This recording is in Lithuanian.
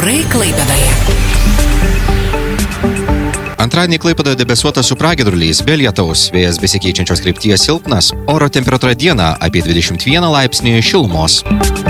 Orai Klaipėdoje. Antradienį Klaipėdoje debesuota su pragiedruliais, be lietaus, vėjas besikeičiančios krypties silpnas, oro temperatūra dieną apie 21 laipsnį šilumos.